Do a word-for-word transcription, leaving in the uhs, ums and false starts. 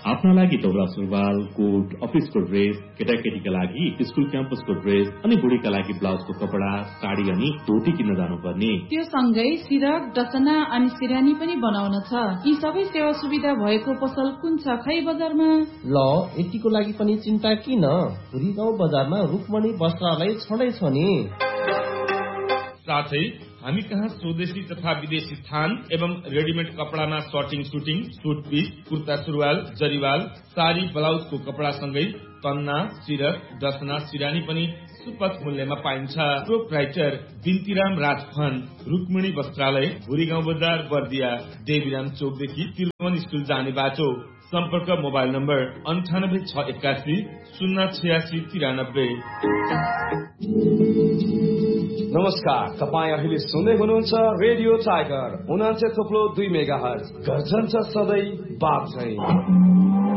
आफ्ना लागि दौरा सुरुवाल, कोट, अफिसको ड्रेस, केटाकेटीका लागि स्कुल क्याम्पसको ड्रेस अनि बुढीका लागि ब्लाउजको कपडा, साडी अनि धोती किन्न जानुपर्ने। त्यो सँगै सिरक, डसना अनि सिरानी पनि बनाउन छ। यी सबै सेवा सुविधा भएको पसल कुन छ खै बजारमा? ल यतिको लागि पनि चिन्ता किन, भुरी गाउँ बजारमा रुक्मणी वस्त्रालय छँदै छ नि। साथै हामी कहाँ स्वदेशी तथा विदेशी थान एवं readymade कपडामा shirting shooting, suit piece, kurta सुरुवाल, जरीवाल, साडी ब्लाउजको कपडा सँगै तन्ना, सिरक, डसना, सिरानी पनि सुपथ मूल्यमा पाइन्छ। प्रोप्राइटर बिन्तीराम राजफन, रुक्मिणी वस्त्रालय, भुरीगाउँ बजार, बर्दिया, देवीराम चौकदेखि त्रिभुवन स्कुल जाने बाटो। सम्पर्क मोबाइल नम्बर अन्ठानब्बे छ एकासी शून्य छयासी तिरानब्बे। नमस्कार, तपाईँ अहिले सुन्दै हुनुहुन्छ रेडियो टाइगर उनान्सय थोप्लो दुई मेगा हर्ज। गर्जन छ सधैँ बाप चाहिँ।